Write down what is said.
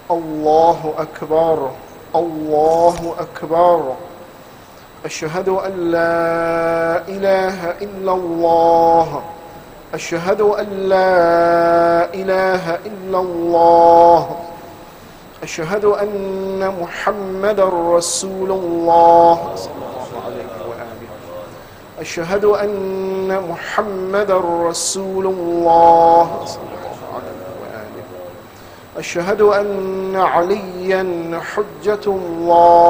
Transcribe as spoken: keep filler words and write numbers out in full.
الله أكبر الله أكبر. أشهد أن لا إله إلا الله أشهد أن لا إله إلا الله أشهد أن محمد رسول الله صلى الله عليه وآله. أشهد أن محمد رسول الله صلى الله عليه وآله. أشهد أن عليا حجة الله